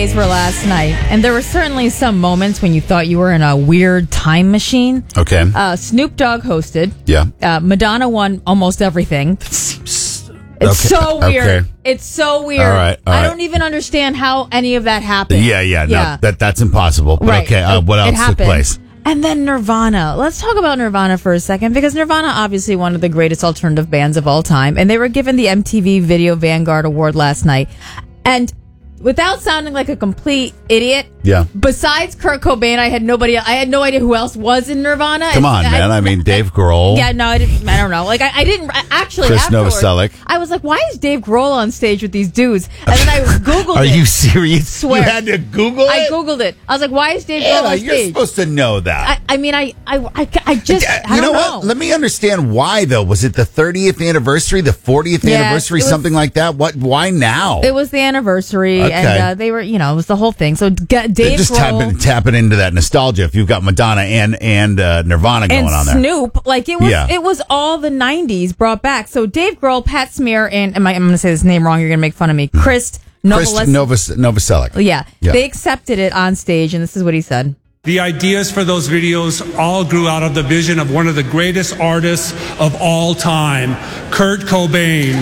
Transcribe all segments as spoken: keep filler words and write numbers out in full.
For last night, and there were certainly some moments when you thought you were in a weird time machine. Okay. Uh, Snoop Dogg hosted. Yeah. Uh, Madonna won almost everything. It's Okay. so weird. Okay. It's so weird. All right, all I right. don't even understand how any of that happened. Yeah, yeah, no, Yeah. that that's impossible. But Right. okay, uh, It- what it else took happened. place? And then Nirvana. Let's talk about Nirvana for a second, because Nirvana, obviously one of the greatest alternative bands of all time, and they were given the M T V Video Vanguard Award last night. And without sounding like a complete idiot, Yeah. besides Kurt Cobain, I had nobody. I had no idea who else was in Nirvana. Come on, I, man. I mean, Dave Grohl. Yeah, no, I didn't. I don't know. Like, I, I didn't I- actually. Chris afterwards, Novoselic. I was like, why is Dave Grohl on stage with these dudes? And then I googled Are it. you serious? Swear. You had to Google I it? googled it. I was like, why is Dave Grohl Anna, on you're stage? supposed to know that. I, I mean, I, I, I, I just, Uh, I you know don't what? Let me understand why, though. Was it the thirtieth anniversary, the fortieth Yes, anniversary, it was- something like that? What? Why now? It was the anniversary, Okay. and uh, they were, you know, it was the whole thing. So D- Dave They're just Grohl tapping, tapping into that nostalgia if you've got Madonna and and uh, Nirvana going and on there. Snoop, like it was, Yeah. it was all the nineties brought back. So Dave Grohl, Pat Smear, and am I, I'm going to say this name wrong. You're going to make fun of me. Chris Chris Novoselic. Novos, Novoselic. Yeah, Yeah. they accepted it on stage, and this is what he said. The ideas for those videos all grew out of the vision of one of the greatest artists of all time, Kurt Cobain.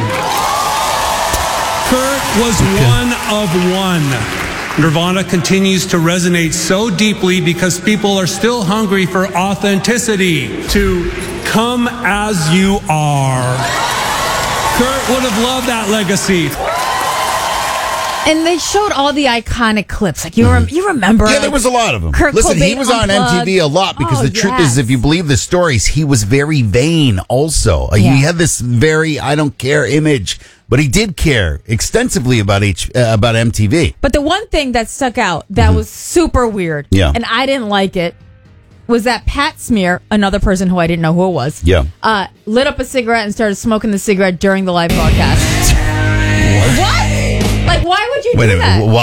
Kurt was one of one. Nirvana continues to resonate so deeply because people are still hungry for authenticity, to come as you are. Kurt would have loved that legacy. And they showed all the iconic clips. Like you, rem- you remember? Yeah, like, there was a lot of them. Kurt Listen, he Cobain was on Unplugged. M T V a lot because Oh, the truth yes. is, if you believe the stories, he was very vain also. Uh, Yeah. He had this very I don't care image, but he did care extensively about each uh, about M T V. But the one thing that stuck out that was super weird, Yeah. and I didn't like it, was that Pat Smear, another person who I didn't know who it was, Yeah. uh, lit up a cigarette and started smoking the cigarette during the live broadcast. What? Like, why would you Wait do a that? minute.